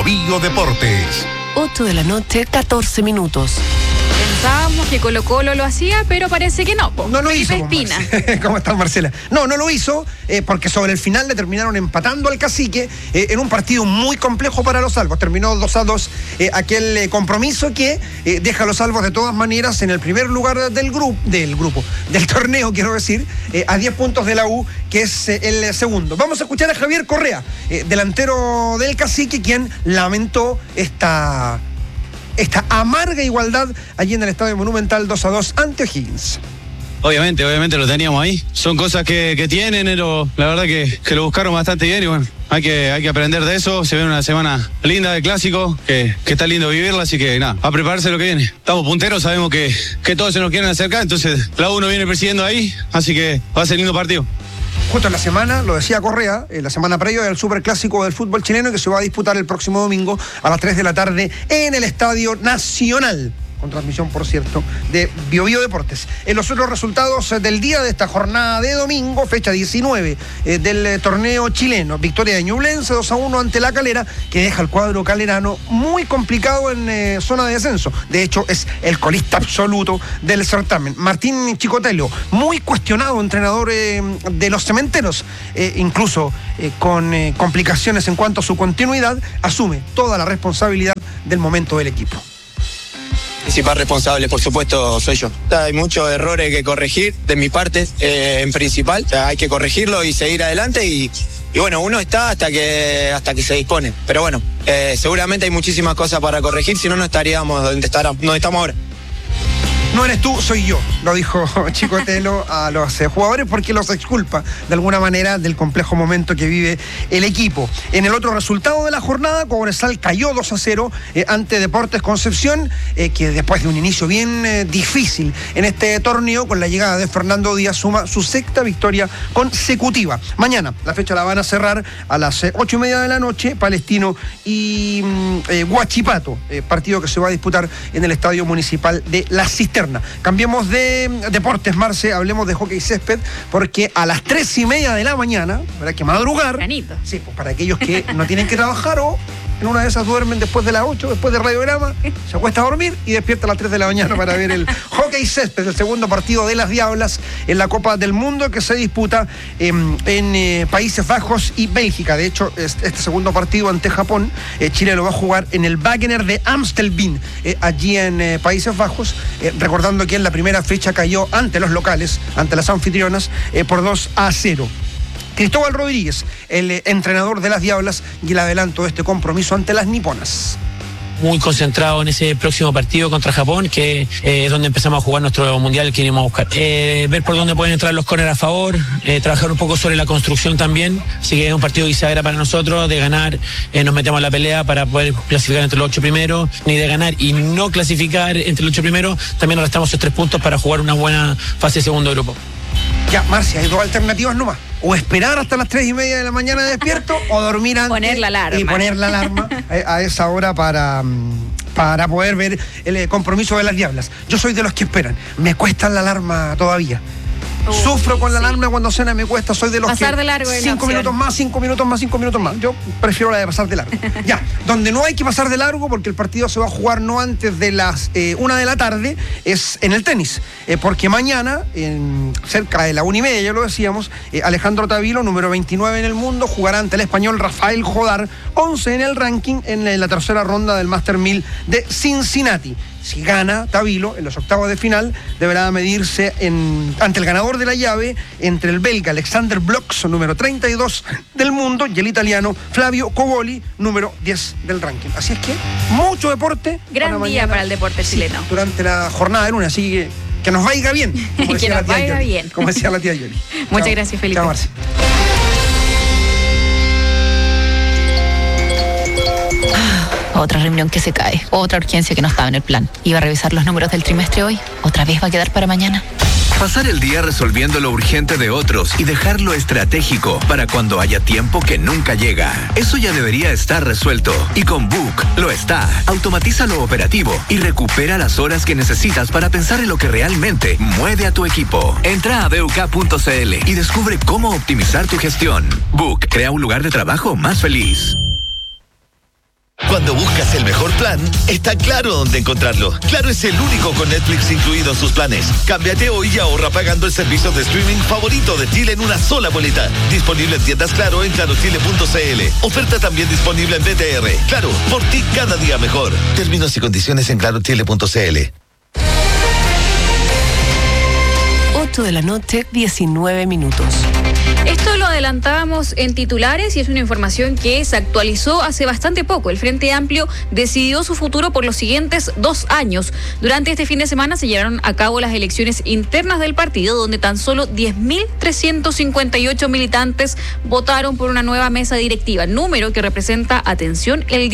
Bio Deportes. 8 de la noche, 14 minutos. Pensábamos que Colo-Colo lo hacía, pero parece que no. No lo hizo. Espina. ¿Cómo estás, Marcela? No lo hizo porque sobre el final le terminaron empatando al Cacique en un partido muy complejo para los Salvos. Terminó 2-2 aquel compromiso que deja a los Salvos de todas maneras en el primer lugar del torneo, quiero decir, a 10 puntos de la U, que es el segundo. Vamos a escuchar a Javier Correa, delantero del Cacique, quien lamentó esta amarga igualdad allí en el Estadio Monumental 2-2 ante O'Higgins. Obviamente lo teníamos ahí. Son cosas que tienen, pero la verdad que lo buscaron bastante bien y bueno, hay que aprender de eso. Se viene una semana linda de clásico, que está lindo vivirla, así que nada, a prepararse lo que viene. Estamos punteros, sabemos que todos se nos quieren acercar, entonces la U nos viene persiguiendo ahí, así que va a ser lindo partido. Justo en la semana, lo decía Correa, la semana previa del Superclásico del fútbol chileno, que se va a disputar el próximo domingo a las 3 de la tarde en el Estadio Nacional, con transmisión, por cierto, de Bio Deportes. En los otros resultados del día de esta jornada de domingo, fecha 19 del torneo chileno, victoria de Ñublense 2-1 ante La Calera, que deja el cuadro calerano muy complicado en zona de descenso. De hecho, es el colista absoluto del certamen. Martín Chicotello, muy cuestionado entrenador de los Cementeros, incluso con complicaciones en cuanto a su continuidad, asume toda la responsabilidad del momento del equipo. Principal responsable, por supuesto, soy yo. Hay muchos errores que corregir de mi parte, en principal. O sea, hay que corregirlo y seguir adelante y bueno, uno está hasta que se dispone. Pero bueno, seguramente hay muchísimas cosas para corregir, si no, no estaríamos donde estamos ahora. No eres tú, soy yo, lo dijo Chicotello a los jugadores porque los exculpa de alguna manera del complejo momento que vive el equipo. En el otro resultado de la jornada, Cobresal cayó 2-0 ante Deportes Concepción, que después de un inicio bien difícil en este torneo, con la llegada de Fernando Díaz, suma su sexta victoria consecutiva. Mañana la fecha la van a cerrar a las 8:30 de la noche, Palestino y Huachipato, partido que se va a disputar en el Estadio Municipal de La Cisterna. Cambiemos de deportes, Marce, hablemos de hockey césped, porque a las 3:30 de la mañana, habrá que madrugar. Granito. Sí, pues para aquellos que no tienen que trabajar o en una de esas duermen después de las 8, después del radiograma, se acuesta a dormir y despierta a las 3 de la mañana para ver el hockey césped, el segundo partido de las Diablas en la Copa del Mundo que se disputa en Países Bajos y Bélgica. De hecho, este segundo partido ante Japón, Chile lo va a jugar en el Wagener de Amstelveen, allí en Países Bajos, recordando que en la primera fecha cayó ante los locales, ante las anfitrionas, por 2-0. Cristóbal Rodríguez, el entrenador de las Diablas, y el adelanto de este compromiso ante las niponas. Muy concentrado en ese próximo partido contra Japón, que es donde empezamos a jugar nuestro mundial que iremos a buscar. Ver por dónde pueden entrar los corners a favor, trabajar un poco sobre la construcción también. Así que es un partido bisagra para nosotros. De ganar, nos metemos a la pelea para poder clasificar entre los 8 primeros. Ni de ganar y no clasificar entre los 8 primeros, también nos restamos esos 3 puntos para jugar una buena fase de segundo grupo. Ya, Marcia, hay dos alternativas nomás. O esperar hasta las 3:30 de la mañana despierto, o dormir antes. Poner la alarma. Y poner la alarma a esa hora para poder ver el compromiso de las Diablas. Yo soy de los que esperan. Me cuesta la alarma todavía. Sufro con la alarma cuando cena, me cuesta, soy de los pasar que de largo 5 minutos más, 5 minutos más, 5 minutos más. Yo prefiero la de pasar de largo. Ya, donde no hay que pasar de largo porque el partido se va a jugar no antes de las 1 de la tarde, es en el tenis. Porque mañana, cerca de la 1:30, ya lo decíamos, Alejandro Tavilo, número 29 en el mundo, jugará ante el español Rafael Jodar, 11 en el ranking, en la tercera ronda del Master 1000 de Cincinnati. Si gana Tavilo en los octavos de final, deberá medirse ante el ganador de la llave entre el belga Alexander Blox, número 32 del mundo, y el italiano Flavio Coboli, número 10 del ranking. Así es que mucho deporte. Gran día para el deporte chileno. Durante la jornada de lunes, así que nos vaya bien. Que nos vaya bien. Como decía la tía Yoli. Muchas gracias, Felipe. Chao, Marci. Otra reunión que se cae, otra urgencia que no estaba en el plan. Iba a revisar los números del trimestre hoy, otra vez va a quedar para mañana. Pasar el día resolviendo lo urgente de otros y dejarlo estratégico para cuando haya tiempo que nunca llega. Eso ya debería estar resuelto. Y con Book lo está. Automatiza lo operativo y recupera las horas que necesitas para pensar en lo que realmente mueve a tu equipo. Entra a BUK.cl y descubre cómo optimizar tu gestión. Book crea un lugar de trabajo más feliz. Cuando buscas el mejor plan, está Claro dónde encontrarlo. Claro es el único con Netflix incluido en sus planes. Cámbiate hoy y ahorra pagando el servicio de streaming favorito de Chile en una sola boleta. Disponible en tiendas Claro en clarochile.cl. Oferta también disponible en BTR. Claro, por ti cada día mejor. Términos y condiciones en clarochile.cl. 8 de la noche, 19 minutos. Esto lo adelantábamos en titulares y es una información que se actualizó hace bastante poco. El Frente Amplio decidió su futuro por los siguientes 2 años. Durante este fin de semana se llevaron a cabo las elecciones internas del partido, donde tan solo 10.358 militantes votaron por una nueva mesa directiva, número que representa, atención, el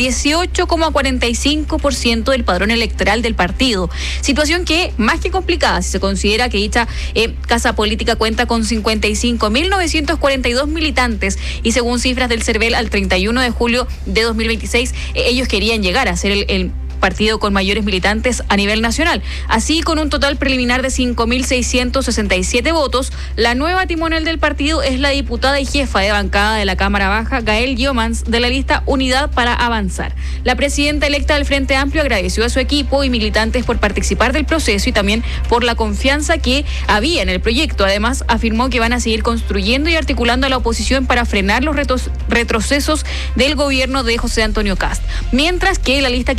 18,45% del padrón electoral del partido. Situación que, más que complicada, si se considera que dicha casa política cuenta con 55.942 militantes y según cifras del CERVEL al 31 de julio de 2026, ellos querían llegar a ser el partido con mayores militantes a nivel nacional. Así, con un total preliminar de 5.667 votos, la nueva timonel del partido es la diputada y jefa de bancada de la Cámara Baja, Gael Giomans, de la lista Unidad para Avanzar. La presidenta electa del Frente Amplio agradeció a su equipo y militantes por participar del proceso y también por la confianza que había en el proyecto. Además, afirmó que van a seguir construyendo y articulando a la oposición para frenar los retrocesos del gobierno de José Antonio Kast. Mientras que la lista